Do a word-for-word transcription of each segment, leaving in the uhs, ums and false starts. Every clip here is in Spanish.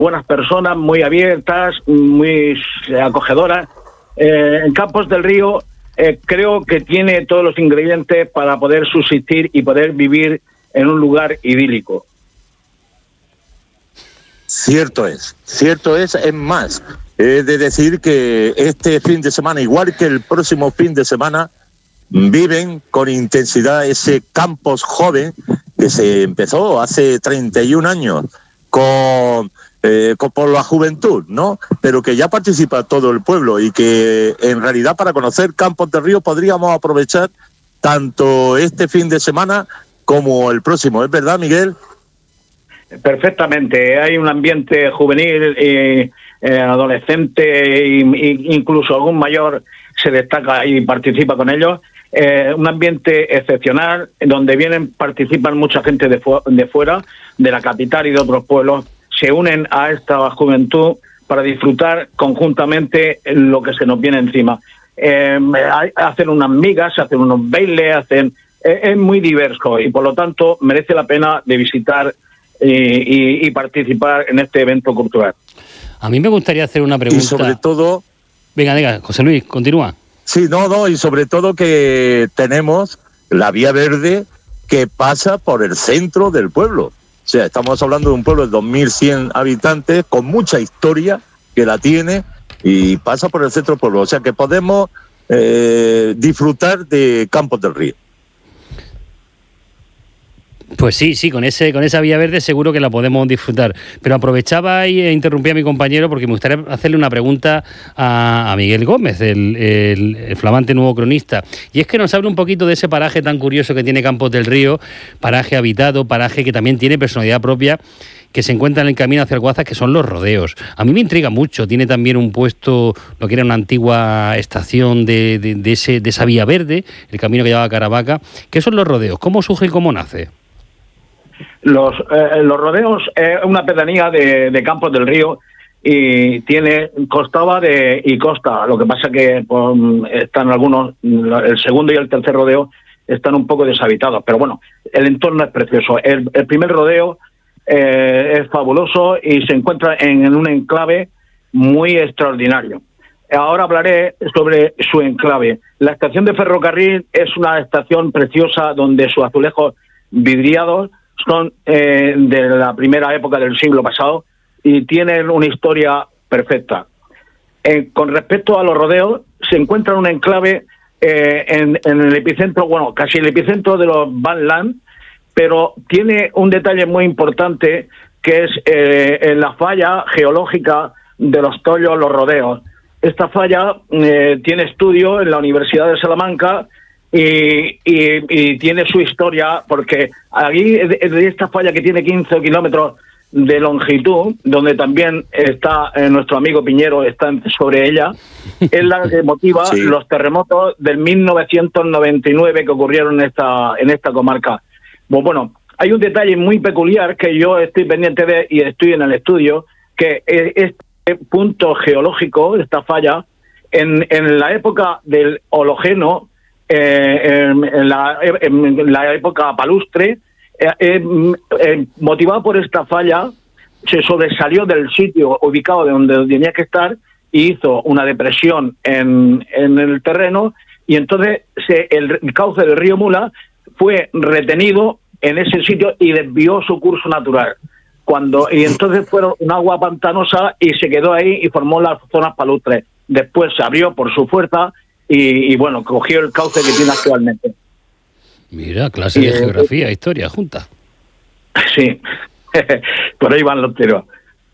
buenas personas, muy abiertas, muy acogedoras. Eh, en Campos del Río eh, creo que tiene todos los ingredientes para poder subsistir y poder vivir en un lugar idílico. Cierto es, cierto es, es más, he de decir que este fin de semana, igual que el próximo fin de semana, viven con intensidad ese Campos joven que se empezó hace treinta y un años con, eh, con por la juventud, ¿no? Pero que ya participa todo el pueblo y que en realidad para conocer Campos del Río podríamos aprovechar tanto este fin de semana como el próximo, ¿es verdad, Miguel? Perfectamente, hay un ambiente juvenil, eh, eh, adolescente e incluso algún mayor se destaca y participa con ellos. Eh, un ambiente excepcional donde vienen, participan mucha gente de, fu de fuera, de la capital y de otros pueblos, se unen a esta juventud para disfrutar conjuntamente lo que se nos viene encima. Eh, hacen unas migas, hacen unos bailes, hacen eh, es muy diverso y por lo tanto merece la pena de visitar Y, y, y participar en este evento cultural. A mí me gustaría hacer una pregunta. Y sobre todo... Venga, venga, José Luis, continúa. Sí, no, no, y sobre todo que tenemos la vía verde que pasa por el centro del pueblo. O sea, estamos hablando de un pueblo de dos mil cien habitantes, con mucha historia que la tiene, y pasa por el centro del pueblo. O sea, que podemos eh, disfrutar de Campos del Río. Pues sí, sí, con ese con esa vía verde seguro que la podemos disfrutar. Pero aprovechaba y interrumpía a mi compañero porque me gustaría hacerle una pregunta a, a Miguel Gómez, el, el, el flamante nuevo cronista. Y es que nos hable un poquito de ese paraje tan curioso que tiene Campos del Río, paraje habitado, paraje que también tiene personalidad propia, que se encuentra en el camino hacia Alguazas, que son los rodeos. A mí me intriga mucho, tiene también un puesto, lo que era una antigua estación de, de, de, ese, de esa vía verde, el camino que llevaba a Caravaca. ¿Qué son los rodeos? ¿Cómo surge y cómo nace? Los, eh, los rodeos es una pedanía de, de Campos del Río y tiene costaba de y costa. Lo que pasa que pues, están algunos, el segundo y el tercer rodeo están un poco deshabitados, pero bueno, el entorno es precioso. El, el primer rodeo eh, es fabuloso y se encuentra en, en un enclave muy extraordinario. Ahora hablaré sobre su enclave. La estación de ferrocarril es una estación preciosa donde sus azulejos vidriados son eh, de la primera época del siglo pasado y tienen una historia perfecta. Eh, con respecto a los rodeos, se encuentra un enclave eh, en, en el epicentro, bueno, casi el epicentro de los Van Land, pero tiene un detalle muy importante que es eh, en la falla geológica de los Tollos, los rodeos. Esta falla eh, tiene estudio en la Universidad de Salamanca. Y, y, y tiene su historia, porque aquí, de esta falla que tiene quince kilómetros de longitud, donde también está eh, nuestro amigo Piñero, está sobre ella, es la que motiva sí. los terremotos del mil novecientos noventa y nueve que ocurrieron en esta, en esta comarca. Pues bueno, hay un detalle muy peculiar que yo estoy pendiente de y estoy en el estudio, que este punto geológico, esta falla, en, en la época del Holoceno, Eh, en, en, la, en la época palustre, eh, eh, eh, motivado por esta falla, se sobresalió del sitio ubicado de donde tenía que estar y hizo una depresión en, en el terreno, y entonces se, el cauce del río Mula fue retenido en ese sitio y desvió su curso natural. Cuando y entonces fueron un agua pantanosa y se quedó ahí y formó las zonas palustres. Después se abrió por su fuerza Y, y bueno, cogió el cauce que tiene actualmente. Mira, clase de y, geografía, eh, historia, junta. Sí, por ahí van los tiros.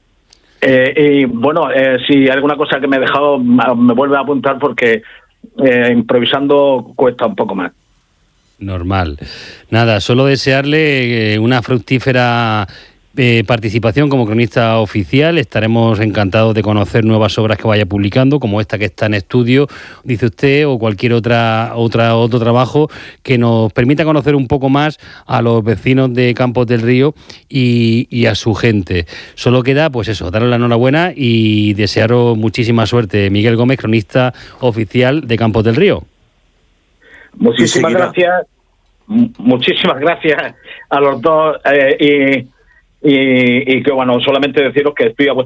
Eh, y bueno, eh, si hay alguna cosa que me he dejado, me vuelve a apuntar porque eh, improvisando cuesta un poco más. Normal. Nada, solo desearle eh, una fructífera Eh, participación como cronista oficial. Estaremos encantados de conocer nuevas obras que vaya publicando, como esta que está en estudio, dice usted, o cualquier otra, otra otro trabajo que nos permita conocer un poco más a los vecinos de Campos del Río y, y a su gente. Solo queda, pues eso, darle la enhorabuena y desearos muchísima suerte. Miguel Gómez, cronista oficial de Campos del Río. Muchísimas gracias. Muchísimas gracias a los dos eh, y y, y que, bueno, solamente deciros que estoy a vuestra